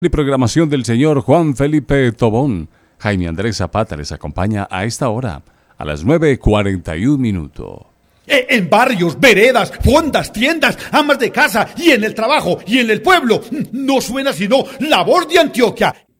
Y programación del señor Juan Felipe Tobón. Jaime Andrés Zapata les acompaña a esta hora, a las 9:41. En barrios, veredas, fondas, tiendas, amas de casa y en el trabajo y en el pueblo, no suena sino La Voz de Antioquia.